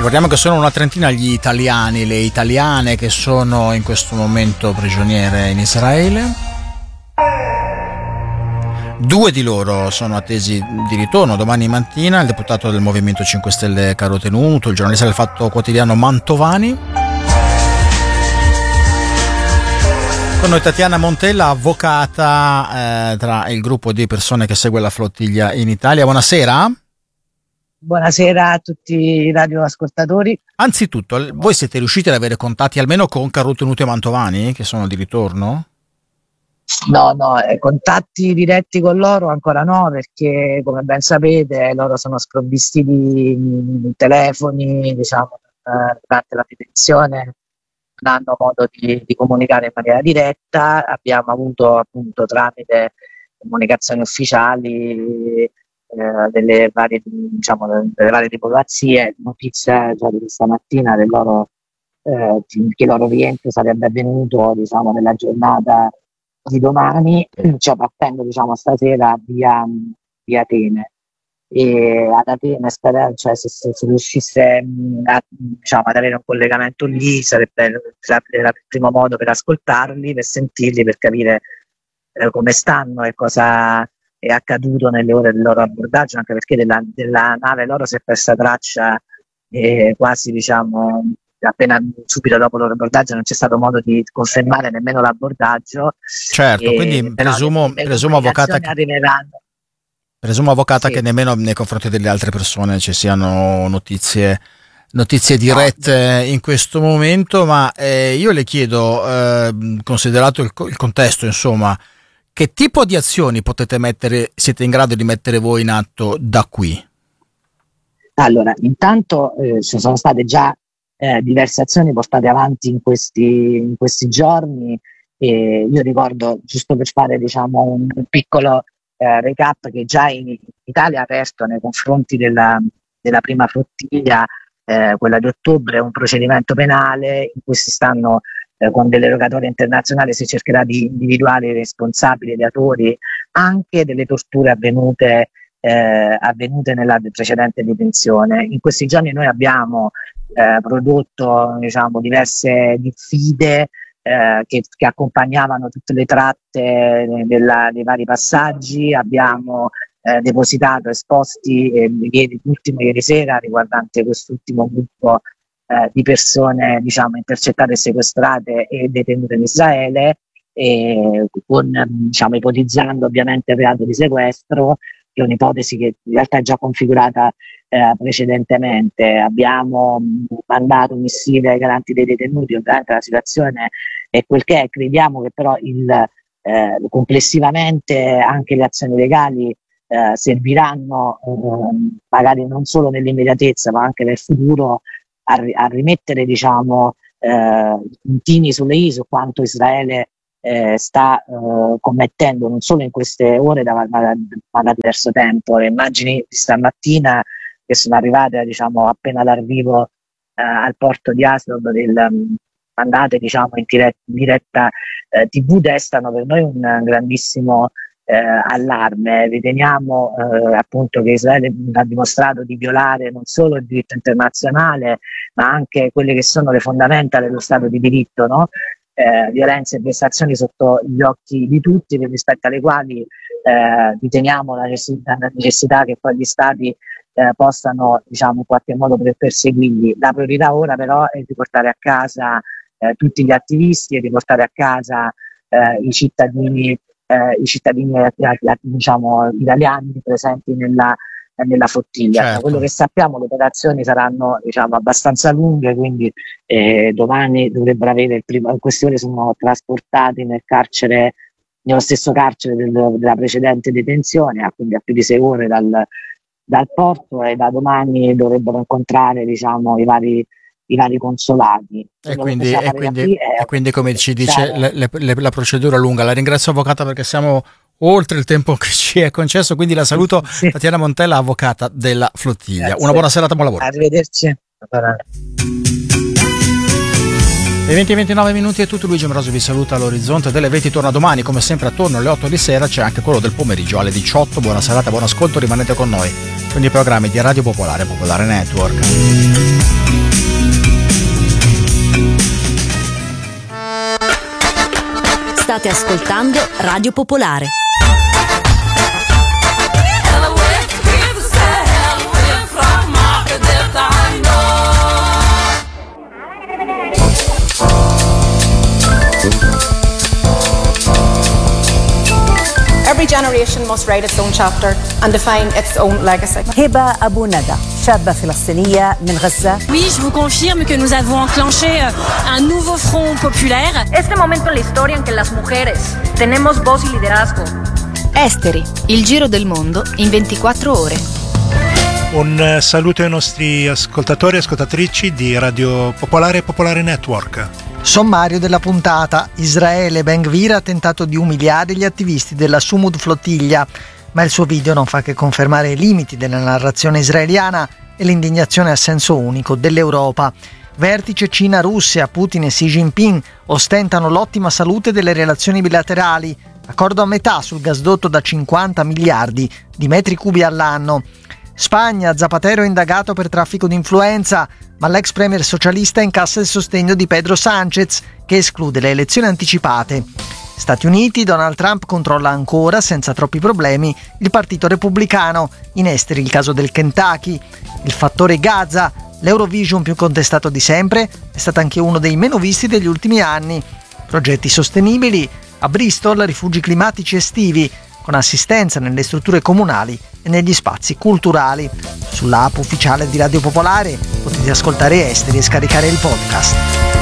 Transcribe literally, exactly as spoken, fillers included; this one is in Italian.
Ricordiamo che sono una trentina gli italiani, le italiane che sono in questo momento prigioniere in Israele. Due di loro sono attesi di ritorno domani mattina: il deputato del Movimento cinque Stelle Caro Tenuto, il giornalista del Fatto Quotidiano Mantovani. Con noi Tatiana Montella, avvocata eh, tra il gruppo di persone che segue la flottiglia in Italia. Buonasera. Buonasera a tutti i radioascoltatori. Anzitutto, voi siete riusciti ad avere contatti almeno con Caro Tenuto e Mantovani, che sono di ritorno? No, no, eh, contatti diretti con loro ancora no, perché come ben sapete loro sono sprovvisti di, di telefoni, diciamo, eh, durante la detenzione non hanno modo di, di comunicare in maniera diretta. Abbiamo avuto appunto tramite comunicazioni ufficiali eh, delle varie, diciamo, delle varie diplomazia, notizia già di questa mattina del loro, eh, che il loro rientro sarebbe avvenuto, diciamo, nella giornata di domani, cioè partendo, diciamo, stasera via, via Atene. E ad Atene spero, cioè, se, se, se riuscisse mh, a, diciamo, ad avere un collegamento lì sarebbe, sarebbe il primo modo per ascoltarli, per sentirli, per capire eh, come stanno e cosa è accaduto nelle ore del loro abbordaggio, anche perché della, della nave loro si è persa traccia eh, quasi, diciamo, appena subito dopo il loro abbordaggio. Non c'è stato modo di confermare nemmeno l'abbordaggio. Certo, e, quindi presumo, presumo avvocata che arriveranno. Presumo avvocata Sì. che nemmeno nei confronti delle altre persone ci siano notizie notizie dirette no. in questo momento, ma eh, io le chiedo, eh, considerato il, il contesto, insomma, che tipo di azioni potete mettere, siete in grado di mettere voi in atto da qui? Allora, intanto eh, ci sono state già eh, diverse azioni portate avanti in questi, in questi giorni. E io ricordo, giusto per fare, diciamo, un, un piccolo Eh, recap, che già in Italia ha aperto nei confronti della, della prima flottiglia, eh, quella di ottobre, un procedimento penale in cui si stanno eh, con delle rogatorie internazionali si cercherà di individuare i responsabili ed autori anche delle torture avvenute, eh, avvenute nella precedente detenzione. In questi giorni noi abbiamo eh, prodotto, diciamo, diverse diffide Eh, che, che accompagnavano tutte le tratte della, dei vari passaggi. Abbiamo eh, depositato esposti eh, ieri, l'ultimo ieri sera, riguardante quest'ultimo gruppo eh, di persone, diciamo, intercettate e sequestrate e detenute in Israele, e con, diciamo, ipotizzando ovviamente il reato di sequestro, che è un'ipotesi che in realtà è già configurata eh, precedentemente. Abbiamo mandato missive ai garanti dei detenuti. Ovviamente la situazione è quel che è, crediamo che però il, eh, complessivamente anche le azioni legali eh, serviranno eh, magari non solo nell'immediatezza ma anche nel futuro a, a rimettere, diciamo, eh, i puntini sulle i su quanto Israele eh, sta eh, commettendo non solo in queste ore da, ma, ma da diverso tempo. Le immagini di stamattina che sono arrivate, diciamo, appena d'arrivo eh, al porto di Asdod, del um, mandate, diciamo, in diretta, in diretta eh, tivù, destano per noi un grandissimo eh, allarme. Riteniamo eh, appunto che Israele ha dimostrato di violare non solo il diritto internazionale ma anche quelle che sono le fondamenta dello Stato di diritto, no? Eh, violenze e vessazioni sotto gli occhi di tutti, rispetto alle quali eh, riteniamo la necessità, la necessità che poi gli Stati eh, possano, diciamo, in qualche modo perseguirli. La priorità ora però è di portare a casa Eh, tutti gli attivisti e di portare a casa eh, i cittadini, eh, i cittadini eh, diciamo, italiani presenti nella, eh, nella flottiglia. Certo. Da quello che sappiamo le operazioni saranno, diciamo, abbastanza lunghe, quindi eh, domani dovrebbero avere il primo, in queste ore sono trasportati nel carcere, nello stesso carcere del, della precedente detenzione, quindi a più di sei ore dal, dal porto, e da domani dovrebbero incontrare, diciamo, i vari i vari consolati. E quindi, e, quindi, e quindi, come ci dice, le, le, le, la procedura lunga. La ringrazio, avvocata, perché siamo oltre il tempo che ci è concesso, quindi la saluto. Sì. Tatiana Montella, avvocata della flottiglia. Grazie. Una buona serata, buon lavoro. Arrivederci. Le venti e ventinove minuti è tutto. Luigi Amoroso vi saluta. All'Orizzonte delle venti torna domani, come sempre attorno alle otto di sera. C'è anche quello del pomeriggio alle diciotto. Buona serata, buon ascolto, rimanete con noi con i programmi di Radio Popolare, Popolare Network. State ascoltando Radio Popolare. Every generation must write its own chapter and define its own legacy. هبة أبو ندى شابة فلسطينية من غزة. Oui, je vous confirme que nous avons enclenché un nouveau front populaire. Este momento en la historia en que las mujeres tenemos voz y liderazgo. Esteri, il giro del mondo in ventiquattro ore. Un saluto ai nostri ascoltatori e ascoltatrici di Radio Popolare e Popolare Network. Sommario della puntata: Israele, Ben Gvir ha tentato di umiliare gli attivisti della Sumud Flottiglia, ma il suo video non fa che confermare i limiti della narrazione israeliana e l'indignazione a senso unico dell'Europa. Vertice Cina-Russia, Putin e Xi Jinping ostentano l'ottima salute delle relazioni bilaterali, accordo a metà sul gasdotto da cinquanta miliardi di metri cubi all'anno. Spagna, Zapatero è indagato per traffico di influenza, ma l'ex premier socialista incassa il sostegno di Pedro Sánchez, che esclude le elezioni anticipate. Stati Uniti, Donald Trump controlla ancora, senza troppi problemi, il partito repubblicano. In esteri il caso del Kentucky. Il fattore Gaza, l'Eurovision più contestato di sempre, è stato anche uno dei meno visti degli ultimi anni. Progetti sostenibili, a Bristol rifugi climatici estivi, con assistenza nelle strutture comunali e negli spazi culturali. Sull'app ufficiale di Radio Popolare potete ascoltare Esteri e scaricare il podcast.